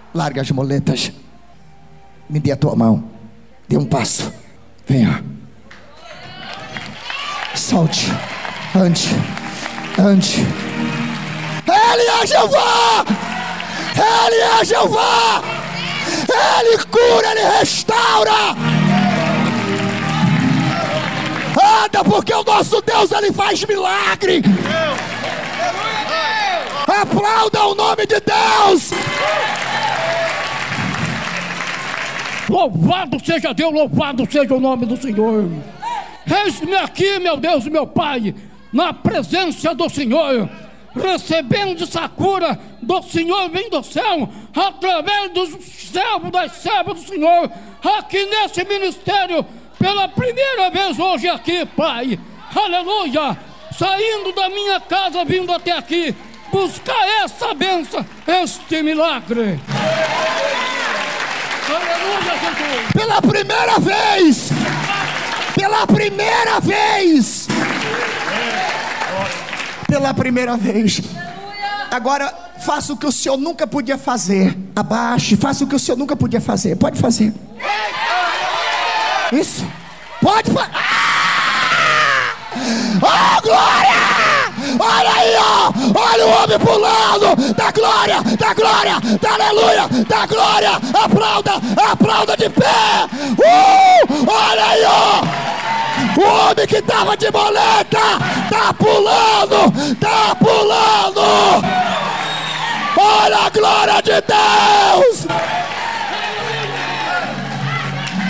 Larga as muletas. Me dê a tua mão. Dê um passo. Venha. Solte. Ande. Ande. Ele é Jeová. Ele é Jeová. Ele cura, Ele restaura. Anda, porque o nosso Deus, Ele faz milagre. Aplauda o nome de Deus. Louvado seja Deus, louvado seja o nome do Senhor. Eis-me aqui, meu Deus e meu Pai, na presença do Senhor, recebendo essa cura do Senhor, vem do céu, através dos servos, das servas do Senhor, aqui nesse ministério, pela primeira vez hoje aqui, Pai, aleluia, saindo da minha casa, vindo até aqui, buscar essa bênção, este milagre. Aleluia, Jesus. Pela primeira vez. Pela primeira vez. Pela primeira vez. Agora, faça o que o senhor nunca podia fazer. Abaixe, faça o que o senhor nunca podia fazer. Pode fazer. Isso. Pode fazer. Oh, glória! Olha aí, ó! Olha o homem pulando! Da glória! Da glória! Da aleluia! Da glória! Aplauda! Aplauda de pé! Olha aí, ó! O homem que estava de boleta! Tá pulando! Tá pulando! Olha a glória de Deus!